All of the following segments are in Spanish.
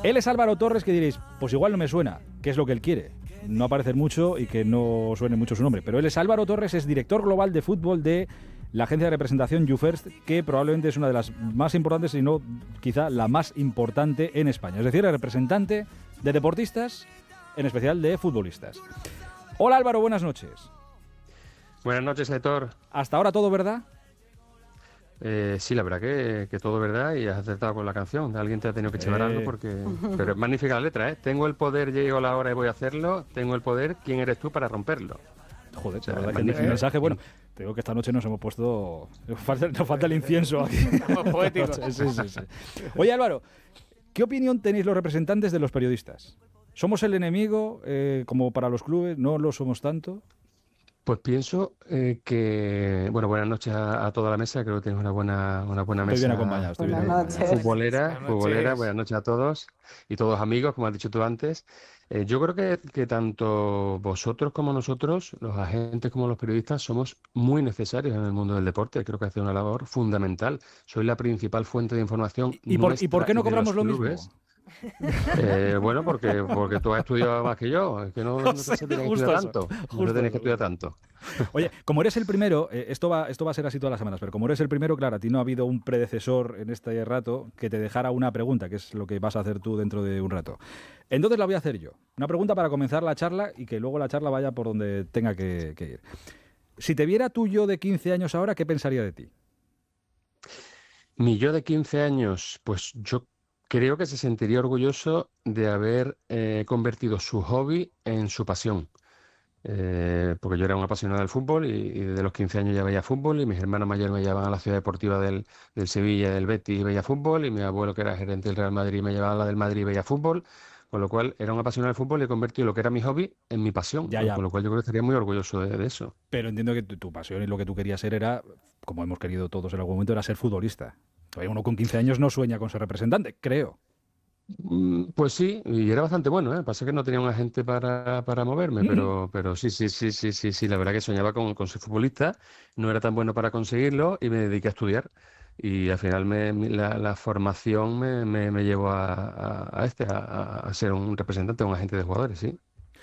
Él es Álvaro Torres, que diréis, pues igual no me suena, que es lo que él quiere. No aparecer mucho y que no suene mucho su nombre. Pero él es Álvaro Torres, es director global de fútbol de la agencia de representación YouFirst, que probablemente es una de las más importantes, si no quizá la más importante en España. Es decir, el representante de deportistas, en especial de futbolistas. Hola Álvaro, buenas noches. Buenas noches, Aitor. ¿Hasta ahora todo verdad? Sí, la verdad que todo es verdad y has acertado con la canción. Alguien te ha tenido que echar algo porque... Pero es magnífica la letra, ¿eh? Tengo el poder, llegó la hora y voy a hacerlo. Tengo el poder, ¿quién eres tú para romperlo? Joder, O sea, la verdad que el mensaje, bueno, te digo que esta noche nos hemos puesto... Nos falta el incienso aquí. Poéticos. Sí. Oye Álvaro, ¿qué opinión tenéis los representantes de los periodistas? ¿Somos el enemigo, como para los clubes? ¿No lo somos tanto? Pues pienso que... Bueno, buenas noches a toda la mesa. Creo que tenemos una buena mesa. Estoy bien acompañado. Buenas noches. Futbolera. Buenas noches a todos y todos amigos, como has dicho tú antes. Yo creo que tanto vosotros como nosotros, los agentes como los periodistas, somos muy necesarios en el mundo del deporte. Creo que hace una labor fundamental. Soy la principal fuente de información. ¿Y por qué no cobramos lo mismo? Bueno, porque tú has estudiado más que yo. Es que no te tienes que estudiar tanto. No te tienes que estudiar tanto. Oye, como eres el primero, esto va a ser así todas las semanas, pero como eres el primero, claro, a ti no ha habido un predecesor en este rato que te dejara una pregunta, que es lo que vas a hacer tú dentro de un rato. Entonces la voy a hacer yo. Una pregunta para comenzar la charla y que luego la charla vaya por donde tenga que ir. Si te viera tu yo de 15 años ahora, ¿qué pensaría de ti? Mi yo de 15 años, pues yo creo que se sentiría orgulloso de haber convertido su hobby en su pasión. Porque yo era un apasionado del fútbol y desde los 15 años ya veía fútbol y mis hermanos mayores me llevaban a la ciudad deportiva del Sevilla, del Betis y veía fútbol y mi abuelo que era gerente del Real Madrid me llevaba a la del Madrid y veía fútbol, con lo cual era un apasionado del fútbol y he convertido lo que era mi hobby en mi pasión, Ya. con lo cual yo creo que estaría muy orgulloso de eso. Pero entiendo que tu pasión y lo que tú querías ser era, como hemos querido todos en algún momento, era ser futbolista. Todavía uno con 15 años no sueña con ser representante, creo. Pues sí, y era bastante bueno, ¿eh? Pasa que no tenía un agente para moverme, pero sí, la verdad que soñaba con ser futbolista, no era tan bueno para conseguirlo y me dediqué a estudiar. Y al final la formación me llevó a ser un representante, un agente de jugadores, sí.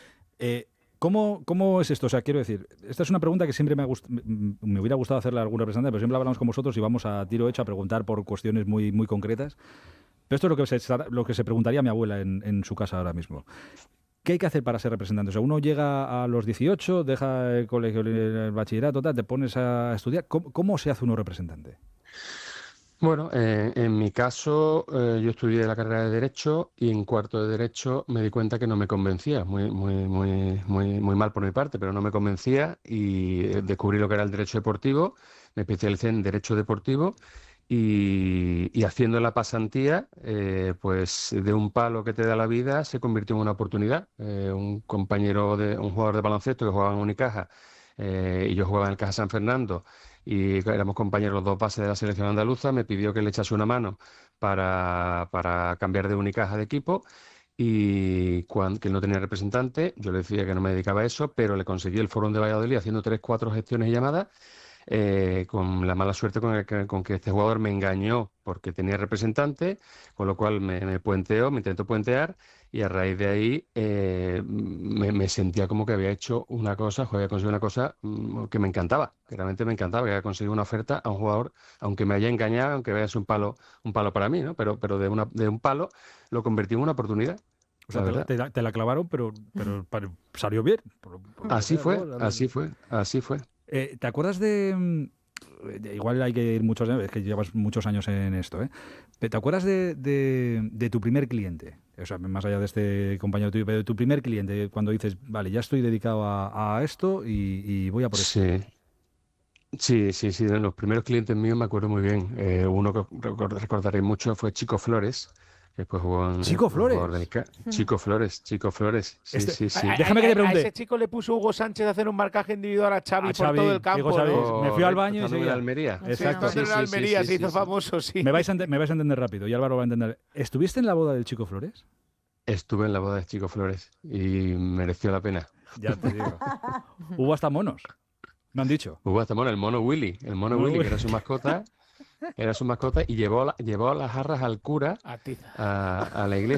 ¿Cómo es esto? O sea, quiero decir, esta es una pregunta que siempre me hubiera gustado hacerle a algún representante, pero siempre hablamos con vosotros y vamos a tiro hecho a preguntar por cuestiones muy, muy concretas. Pero esto es lo que se preguntaría a mi abuela en su casa ahora mismo. ¿Qué hay que hacer para ser representante? O sea, uno llega a los 18, deja el colegio, el bachillerato, te pones a estudiar. ¿Cómo se hace uno representante? Bueno, en mi caso, yo estudié la carrera de Derecho y en cuarto de Derecho me di cuenta que no me convencía, muy mal por mi parte, pero no me convencía y descubrí lo que era el Derecho Deportivo, me especialicé en Derecho Deportivo y haciendo la pasantía, pues de un palo que te da la vida se convirtió en una oportunidad. Un jugador de baloncesto que jugaba en Unicaja y yo jugaba en el Caja San Fernando y éramos compañeros los dos bases de la selección andaluza, me pidió que le echase una mano para cambiar de Unicaja de equipo y que él no tenía representante, yo le decía que no me dedicaba a eso, pero le conseguí el Fórum de Valladolid haciendo 3, 4 gestiones y llamadas, con la mala suerte con que este jugador me engañó porque tenía representante, con lo cual me intentó puentear y a raíz de ahí me sentía como que había hecho una cosa, había conseguido una cosa que me encantaba, que realmente me encantaba, que había conseguido una oferta a un jugador, aunque me haya engañado, aunque vea un palo para mí, ¿no? Pero de un palo lo convertí en una oportunidad. O sea, te la clavaron, pero salió bien. Así fue. ¿Te acuerdas igual hay que ir muchos años, es que llevas muchos años en esto, ¿eh? ¿Te acuerdas de tu primer cliente? O sea, más allá de este compañero tuyo, pero de tu primer cliente, cuando dices, vale, ya estoy dedicado a esto y voy a por esto. Sí, de los primeros clientes míos me acuerdo muy bien. Uno que recordaré mucho fue Chico Flores, que después jugó en... ¿Chico Flores? Chico Flores, sí. Déjame que te pregunte. A ese chico le puso Hugo Sánchez a hacer un marcaje individual a Xavi por todo el campo. Me fui al baño y seguía. Almería. Exacto. Sí, Almería se hizo famoso, sí. Me vais a entender rápido y Álvaro va a entender. ¿Estuviste en la boda del Chico Flores? Estuve en la boda de Chico Flores y mereció la pena. Ya te digo. Hubo hasta monos, me han dicho. Hubo hasta monos, el mono Willy, que era su mascota. Era su mascota y llevó las jarras al cura a la iglesia.